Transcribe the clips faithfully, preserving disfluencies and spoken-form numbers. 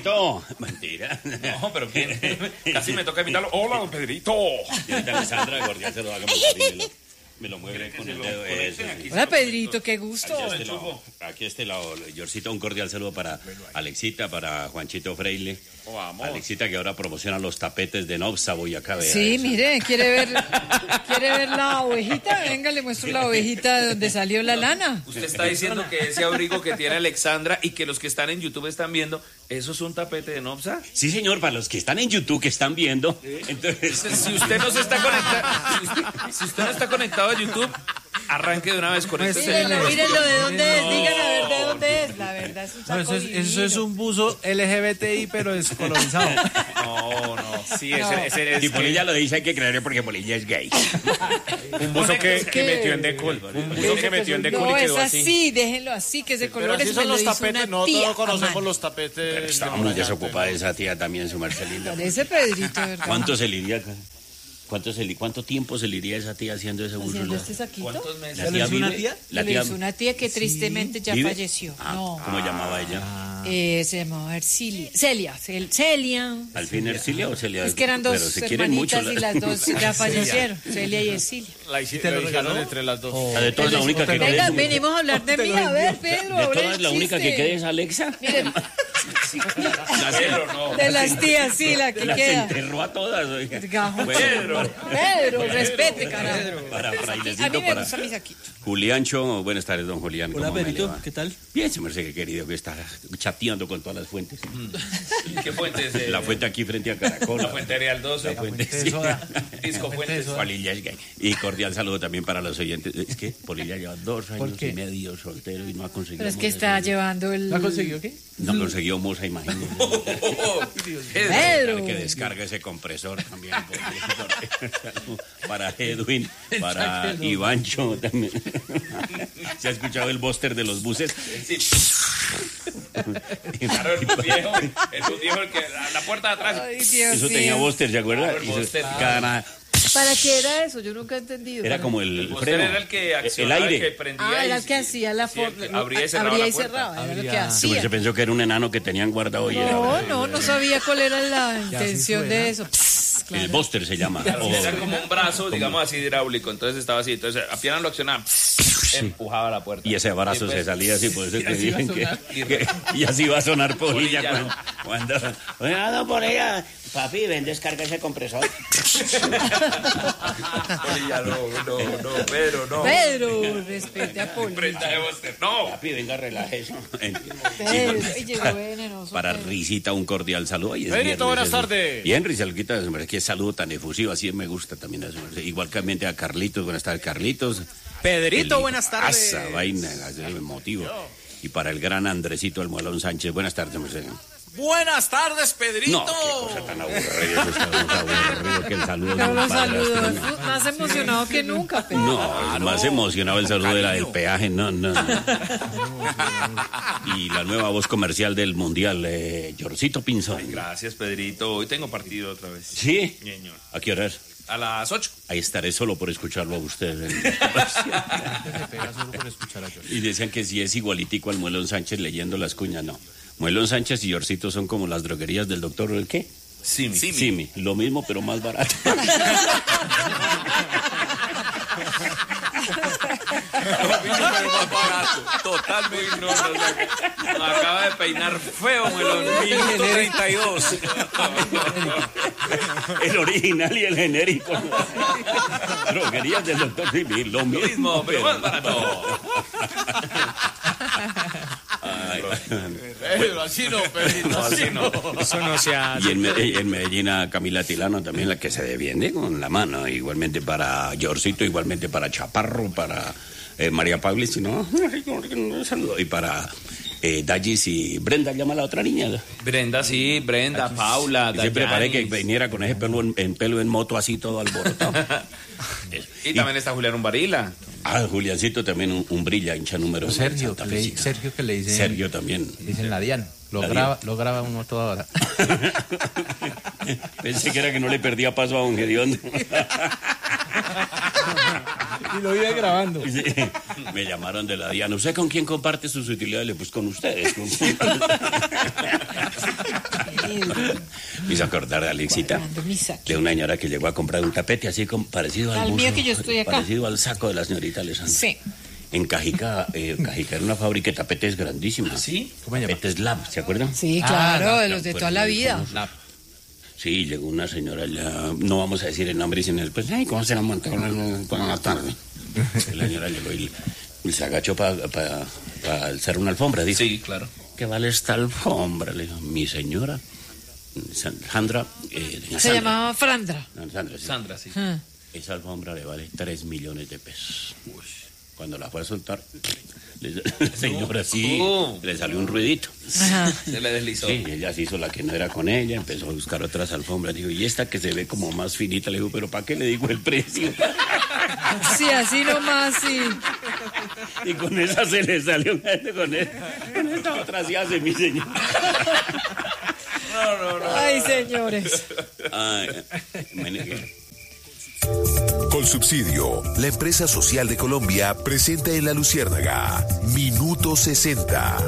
Pedrito. Mentira. No, pero ¿quién? Casi me toca invitarlo. Hola, don Pedrito. Y ahorita Alessandra Gordial se lo haga me lo, me lo mueve con el dedo. Eso, sí. Hola, Pedrito, qué gusto. Aquí a este lado, aquí a este lado, Yorcito, un cordial saludo para Alexita, para Juanchito Freile. Oh, amor. Alexita, que ahora promociona los tapetes de Nobsa, Boyacá. Sí, eso. Mire, ¿quiere ver, ¿quiere ver la ovejita? Venga, le muestro la ovejita de donde salió la lana. Usted está diciendo que ese abrigo que tiene Alexandra y que los que están en YouTube están viendo, ¿eso es un tapete de Nobsa? Sí, señor, para los que están en YouTube, que están viendo. ¿Sí? Entonces, si usted no se está conectado, si usted, si usted no está conectado a YouTube, arranque de una vez con esto. Mírenlo, mírenlo de dónde es, digan a ver de dónde es. La verdad es un saco no, eso, es, divino. eso es un buzo L G B T I, pero descolorizado. No, no, sí, ese, No. ese es. y Polilla lo dice, hay que creerle porque Polilla es gay. Un buzo que, que metió en decol. Un buzo que metió en decol No, y es quedó así, así. déjenlo así, que ese color Pero así es son los tapetes, tapetes, no tía, todos conocemos amán. los tapetes. Pero estaba muy desocupada esa tía también, su Marcelina. Parece Pedrito, ¿verdad? ¿Cuánto se le iría acá? ¿Cuánto, se, ¿Cuánto tiempo se le iría a esa tía haciendo ese buzo? ¿Haciendo este saquito? ¿Cuántos meses? ¿La tía ¿Le hizo una vive? tía? ¿La Le tía hizo una tía que tristemente ya vive? falleció. Ah, No. ¿Cómo llamaba ella? Eh, se llamaba Ercilia. Celia. Cel- Celia. ¿Al fin Ercilia o Celia? Es que eran dos Pero se quieren mucho. hermanitas y las dos ya fallecieron. Celia y Ercilia. La ¿Te lo regaló? entre las dos. La de todas la única que queda. Venga, es- venimos a hablar de mí. A ver, Pedro. De ahora todas el la única que chiste. queda es Alexa. Miren, Pedro, no. de las tías, sí, la que Las queda. enterró a todas. Oiga. Gajo. Bueno, Pedro, respete, carajo. para A mí frailecito, me para gusta mi saquito. Juliancho. Buenas tardes, don Julián. Hola, ¿cómo me le Pedrito, va? ¿qué tal? Bien, se me hace que querido que está chateando con todas las fuentes. ¿Qué fuente es? eh? La fuente aquí frente a Caracol. La fuente Real doce. La fuente, de sí. soda. Disco Fuentes. Polilla es gay. Y cordial saludo también para los oyentes. Es que Polilla lleva dos años qué? y medio soltero y no ha conseguido. Pero es que moza. está llevando el... ¿No consiguió qué? No consiguió moza, imagínate. Pedro. Que descargue ese compresor también. Para Edwin, para Ivancho también. ¿Se ha escuchado el búster de los buses? Claro, el viejo, el viejo el que la, la puerta de atrás. Ay, Dios Eso mío. tenía búster, ¿se acuerda? Claro, el Y se- búster. cada- ¿Para qué era eso? Yo nunca he entendido. Era ¿Para como qué? el, El freno. era el que el accionaba, aire. el que prendía. Ah, y- era el que hacía la sí, el forma. que abría y cerraba abría la y puerta. cerraba, era lo que Abría. Sí, pues, hacía. se pensó que era un enano que tenían guardado y No, era no, no sabía cuál era la así intención fue, de ¿no? eso. Pss, claro. el búster se llama. Claro, O- era como un brazo, digamos así, hidráulico. Entonces estaba así. Entonces apenas lo accionaba, empujaba la puerta. Y ese brazo Y después- se salía así, por eso y que así dicen va a que, sonar. que- y así va a sonar Polilla Polilla, cuando, no. cuando oiga, no, por ella, papi, ven, descarga ese compresor. Polilla, no, no, no, Pedro, no. Pedro, respete a Poli. Prenda de Buster, no. Papi, venga, relaje eso. Pedro, y llegó venenoso. Para Pedro. Risita, un cordial saludo. Ay, es Pedrito, viernes, buenas es- tardes. Bien, Risalquita, qué saludo tan efusivo, así me gusta también. Eso. Igualmente a Carlitos, buenas tardes, Carlitos. Pedrito, El- buenas tardes. Asa vaina, ese motivo. Y para el gran Andresito Almuelón Sánchez, buenas tardes, Mercedes. Buenas tardes, Pedrito. No, qué cosa tan aburrida, eso está más aburrido que el saludo. de Pero un los padre saludos, astrónomo. más emocionado que nunca, Pedro. No, más emocionado el saludo era del peaje, no, no, no. Y la nueva voz comercial del Mundial, eh, Yorcito Pinzón. Gracias, Pedrito. Hoy tengo partido otra vez. ¿Sí? Señor. ¿A qué hora es? A las ocho. Ahí estaré solo por escucharlo a usted. Y decían que si es igualitico al Muelón Sánchez leyendo las cuñas, no. Muelón Sánchez y Yorcito son como las droguerías del doctor, ¿el qué? Simi. Simi. Lo mismo, pero más barato. Lo mismo, pero más barato. Totalmente. No, no, no. Me acaba de peinar feo, melón. Minuto treinta y dos. El original y el genérico. Droguerías del doctor Simi, lo Lo mismo, mismo, pero más barato. Ay, Pedro, así no, Pedrito. No, así no. Eso no se hace. y en, Me- en Medellín a Camila Tilano también, la que se defiende con la mano. Igualmente para Yorcito, igualmente para Chaparro, para eh, María Pablo, si no, saludo. Y para eh, Dallis y Brenda, llama a la otra niña. Brenda, sí, Brenda, Paula, Y siempre paré que Dayanis. viniera con ese pelo en, en pelo en moto así todo alborotado. Y también está Julián Umbarila. Ah, Juliancito también un, un brilla, hincha número uno de Sergio, Santa que le, Fecita. Sergio que le dicen. Sergio también. Dicen la Dian. Lo La graba, Dian. lo graba uno toda hora. Pensé que era que no le perdía paso a Don Gediondo. Y lo iba grabando. Sí, me llamaron de la Diana. ¿Usted con quién comparte sus utilidades? Pues con ustedes. Con- hizo acordar a Alexita Cuadrando mis aquí. de una señora que llegó a comprar un tapete así como parecido al, Al buzo, mío que yo estoy acá. parecido al saco de la señorita Alessandra. Sí. En Cajica, eh, Cajica era una fábrica de tapetes grandísima. ¿Sí? ¿Cómo se llama? Tapetes Lab, ¿se acuerdan? Sí, Ah, claro, no, de los de Fueron toda la muy vida. famosos. La- Sí, llegó una señora allá, no vamos a decir el nombre, sino después, ay, ¿cómo se la montaron por la tarde? La señora llegó y, y se agachó para pa, pa alzar una alfombra, dice. Sí, claro. ¿Qué vale esta alfombra? Le dijo, mi señora, Sandra, eh, doña Se Sandra. llamaba Frandra. No, Sandra, sí. Sandra, sí. Ah. Esa alfombra le vale tres millones de pesos. Uy. Cuando la fue a soltar, le- la señora sí, Oh. le salió un ruidito. Ajá. Se le deslizó. Sí, ella se hizo la que no era con ella, empezó a buscar otras alfombras. Dijo, y esta que se ve como más finita, le digo, pero ¿para qué le digo el precio? Sí, así nomás, sí. Y con esa se le salió, con, el- con esta otra sí hace mi señor. No, no, no. Ay, señores. Ay, Menegue. Colsubsidio, la empresa social de Colombia, presenta en La Luciérnaga Minuto sesenta.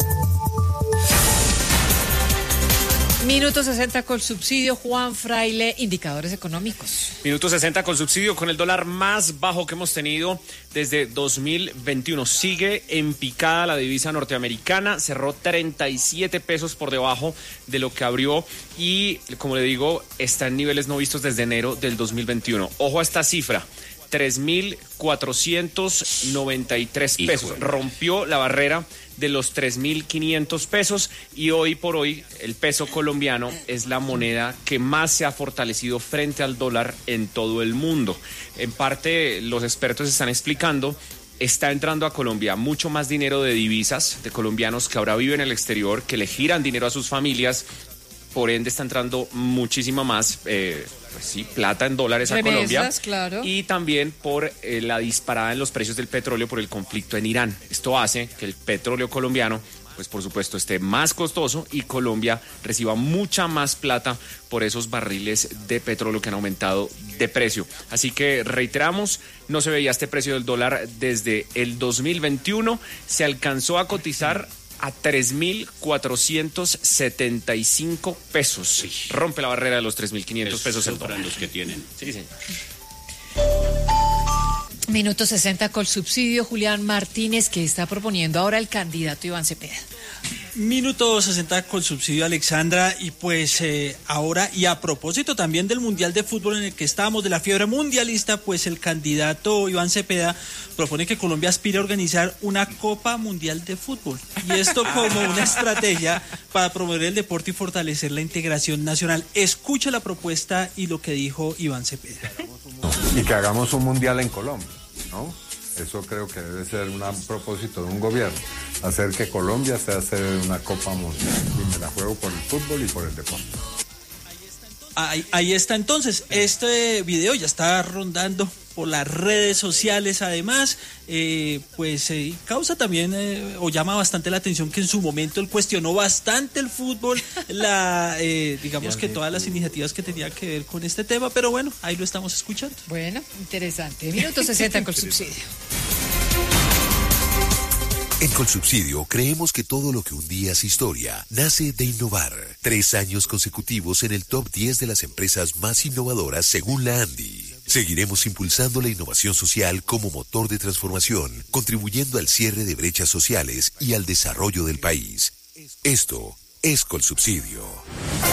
Minuto sesenta con subsidio, Juan Fraile, indicadores económicos. Minuto sesenta con subsidio, con el dólar más bajo que hemos tenido desde dos mil veintiuno. Sigue en picada la divisa norteamericana, cerró treinta y siete pesos por debajo de lo que abrió y, como le digo, está en niveles no vistos desde enero del dos mil veintiuno. Ojo a esta cifra, tres mil cuatrocientos noventa y tres pesos. Híjole. Rompió la barrera de los tres mil quinientos pesos y hoy por hoy el peso colombiano es la moneda que más se ha fortalecido frente al dólar en todo el mundo. En parte los expertos están explicando, está entrando a Colombia mucho más dinero de divisas, de colombianos que ahora viven en el exterior, que le giran dinero a sus familias, por ende está entrando muchísima más eh, pues sí, plata en dólares a Remesas, Colombia. claro. Y también por eh, la disparada en los precios del petróleo por el conflicto en Irán. Esto hace que el petróleo colombiano, pues por supuesto, esté más costoso y Colombia reciba mucha más plata por esos barriles de petróleo que han aumentado de precio. Así que reiteramos, no se veía este precio del dólar desde el dos mil veintiuno, se alcanzó a cotizar a tres mil cuatrocientos setenta y cinco pesos. Rompe la barrera de los tres mil quinientos pesos el dólar. Los que tienen. Sí, señor. Minuto sesenta con subsidio, Julián Martínez, que está proponiendo ahora el candidato Iván Cepeda. Minuto sesenta con subsidio, Alexandra, y pues eh, ahora, y a propósito también del Mundial de Fútbol en el que estamos, de la fiebre mundialista, pues el candidato Iván Cepeda propone que Colombia aspire a organizar una Copa Mundial de Fútbol, y esto como una estrategia para promover el deporte y fortalecer la integración nacional. Escucha la propuesta y lo que dijo Iván Cepeda. Y que hagamos un Mundial en Colombia, ¿no? Eso creo que debe ser un propósito de un gobierno, hacer que Colombia sea sede de una Copa Mundial. Y me la juego por el fútbol y por el deporte. Ahí, ahí está entonces, este video ya está rondando por las redes sociales, además, eh, pues eh, causa también eh, o llama bastante la atención que en su momento él cuestionó bastante el fútbol, la eh, digamos que todas las iniciativas que tenían que ver con este tema, pero bueno, ahí lo estamos escuchando. Bueno, interesante. Minuto sesenta con subsidio. En Colsubsidio creemos que todo lo que un día es historia nace de innovar. Tres años consecutivos en el top diez de las empresas más innovadoras según la ANDI. Seguiremos impulsando la innovación social como motor de transformación, contribuyendo al cierre de brechas sociales y al desarrollo del país. Esto es Colsubsidio.